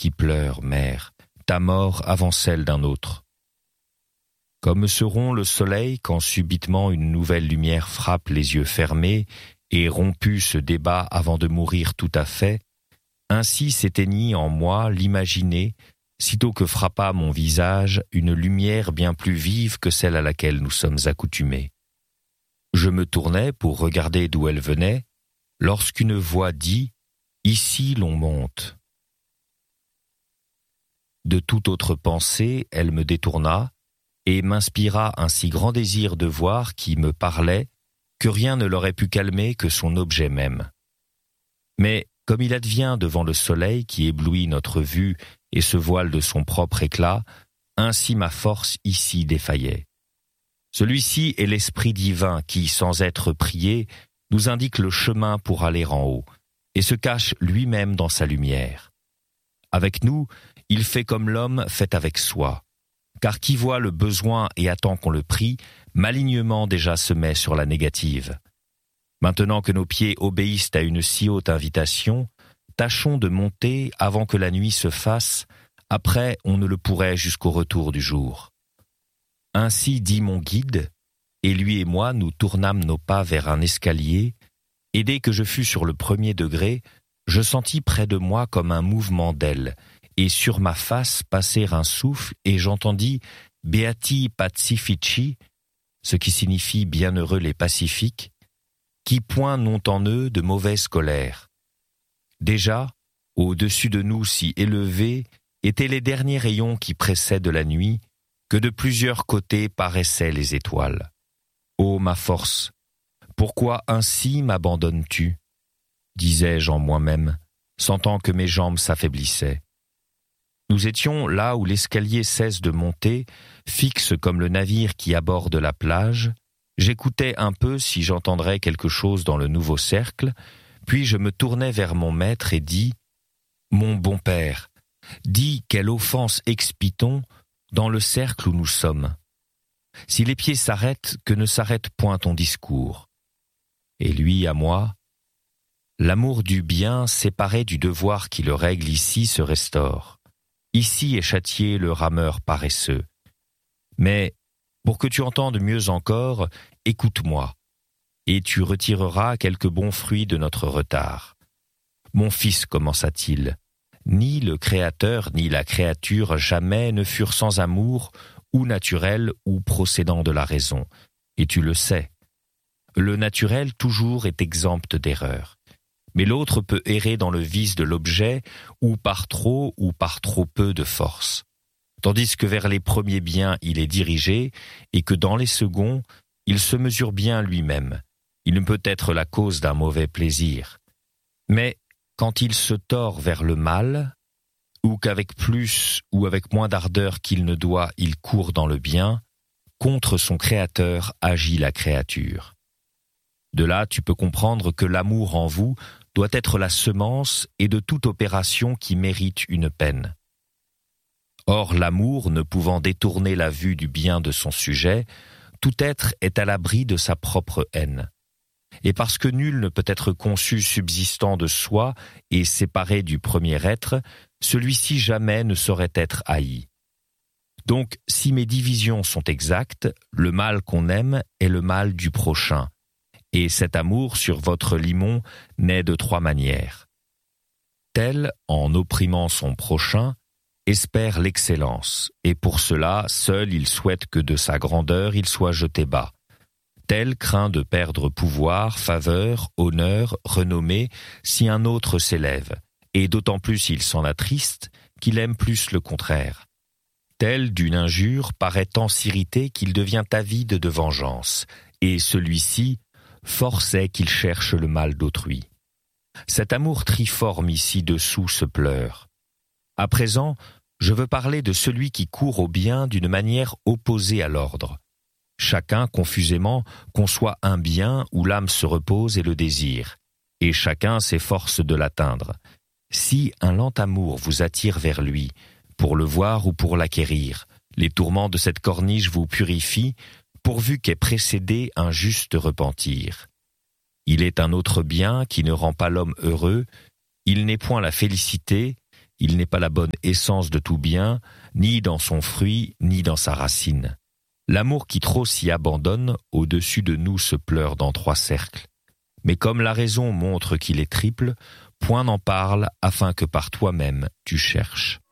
qui pleures, mère, ta mort avant celle d'un autre. Comme se rompt le soleil quand subitement une nouvelle lumière frappe les yeux fermés et rompu se débat avant de mourir tout à fait, ainsi s'éteignit en moi l'imaginer, sitôt que frappa mon visage une lumière bien plus vive que celle à laquelle nous sommes accoutumés. Je me tournai pour regarder d'où elle venait, lorsqu'une voix dit « Ici l'on monte ». De toute autre pensée, elle me détourna et m'inspira un si grand désir de voir qui me parlait que rien ne l'aurait pu calmer que son objet même. Mais comme il advient devant le soleil qui éblouit notre vue et se voile de son propre éclat, ainsi ma force ici défaillait. Celui-ci est l'Esprit divin qui, sans être prié, nous indique le chemin pour aller en haut, et se cache lui-même dans sa lumière. Avec nous, il fait comme l'homme fait avec soi, car qui voit le besoin et attend qu'on le prie, malignement déjà se met sur la négative. Maintenant que nos pieds obéissent à une si haute invitation, tâchons de monter avant que la nuit se fasse, après on ne le pourrait jusqu'au retour du jour. Ainsi dit mon guide, et lui et moi nous tournâmes nos pas vers un escalier, et dès que je fus sur le 1er degré, je sentis près de moi comme un mouvement d'ailes, et sur ma face passer un souffle, et j'entendis « Beati pacifici », ce qui signifie « bienheureux les pacifiques », qui point n'ont en eux de mauvaise colère. Déjà, au-dessus de nous si élevés, étaient les derniers rayons qui précèdent la nuit, que de plusieurs côtés paraissaient les étoiles. Ô ma force, pourquoi ainsi m'abandonnes-tu ? Disais-je en moi-même, sentant que mes jambes s'affaiblissaient. Nous étions là où l'escalier cesse de monter, fixe comme le navire qui aborde la plage. J'écoutais un peu si j'entendrais quelque chose dans le nouveau cercle, puis je me tournai vers mon maître et dis « Mon bon père, dis quelle offense expie-t-on dans le cercle où nous sommes. Si les pieds s'arrêtent, que ne s'arrête point ton discours. » Et lui à moi, « L'amour du bien séparé du devoir qui le règle ici se restaure. Ici est châtié le rameur paresseux. Mais, pour que tu entendes mieux encore, écoute-moi, et tu retireras quelques bons fruits de notre retard. Mon fils, commença-t-il, ni le Créateur ni la créature jamais ne furent sans amour, ou naturels ou procédant de la raison, et tu le sais. Le naturel toujours est exempt d'erreur. Mais l'autre peut errer dans le vice de l'objet, ou par trop peu de force. Tandis que vers les premiers biens il est dirigé, et que dans les seconds, il se mesure bien lui-même. Il ne peut être la cause d'un mauvais plaisir. Mais quand il se tord vers le mal, ou qu'avec plus ou avec moins d'ardeur qu'il ne doit, il court dans le bien, contre son créateur agit la créature. De là, tu peux comprendre que l'amour en vous doit être la semence et de toute opération qui mérite une peine. Or, l'amour, ne pouvant détourner la vue du bien de son sujet, tout être est à l'abri de sa propre haine. Et parce que nul ne peut être conçu subsistant de soi et séparé du premier être, celui-ci jamais ne saurait être haï. Donc, si mes divisions sont exactes, le mal qu'on aime est le mal du prochain, et cet amour sur votre limon naît de 3 manières. Tel, en opprimant son prochain, espère l'excellence, et pour cela, seul il souhaite que de sa grandeur il soit jeté bas. Tel craint de perdre pouvoir, faveur, honneur, renommée, si un autre s'élève, et d'autant plus il s'en attriste qu'il aime plus le contraire. Tel, d'une injure, paraît tant s'irriter qu'il devient avide de vengeance, et celui-ci, force est qu'il cherche le mal d'autrui. Cet amour triforme ici dessous se pleure. À présent, je veux parler de celui qui court au bien d'une manière opposée à l'ordre. Chacun, confusément, conçoit un bien où l'âme se repose et le désire, et chacun s'efforce de l'atteindre. Si un lent amour vous attire vers lui, pour le voir ou pour l'acquérir, les tourments de cette corniche vous purifient, pourvu qu'ait précédé un juste repentir. Il est un autre bien qui ne rend pas l'homme heureux, il n'est point la félicité, il n'est pas la bonne essence de tout bien, ni dans son fruit, ni dans sa racine. L'amour qui trop s'y abandonne, au-dessus de nous se pleure dans 3 cercles. Mais comme la raison montre qu'il est triple, point n'en parle afin que par toi-même tu cherches.